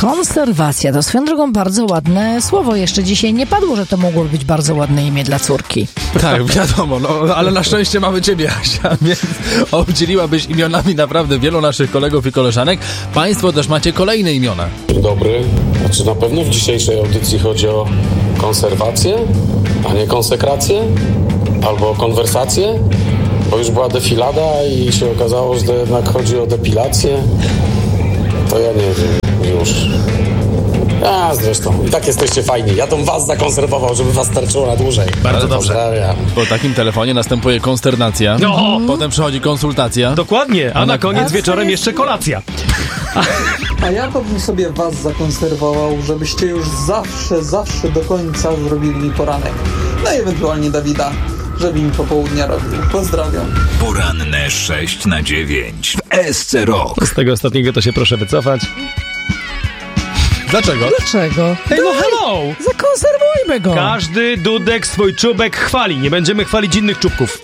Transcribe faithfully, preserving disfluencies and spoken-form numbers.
Konserwacja to swoją drogą bardzo ładne słowo. Jeszcze dzisiaj nie padło, że to mogło być bardzo ładne imię dla córki. Tak, wiadomo, no, ale na szczęście mamy ciebie, Asia, więc obdzieliłabyś imionami naprawdę wielu naszych kolegów i koleżanek. Państwo też macie kolejne imiona. Dzień dobry. A czy na pewno w dzisiejszej audycji chodzi o konserwację, a nie konsekrację? Albo o konwersację? Bo już była defilada i się okazało, że to jednak chodzi o depilację. To ja nie wiem już. A zresztą, i tak jesteście fajni. Ja tą was zakonserwował, żeby was starczyło na dłużej. Bardzo dobrze. Pozdrawiam. Po takim telefonie następuje konsternacja. No. Potem przychodzi konsultacja. Dokładnie, a na koniec wieczorem jeszcze kolacja. A ja to bym sobie was zakonserwował, żebyście już zawsze, zawsze do końca zrobili mi poranek. No i ewentualnie Dawida, żeby mi popołudnia robił. Pozdrawiam. Poranne sześć na dziewięć w S C Rock. Z tego ostatniego to się proszę wycofać. Dlaczego? Dlaczego? Hej, no hello! Zakonserwujmy go. Każdy dudek swój czubek chwali. Nie będziemy chwalić innych czubków.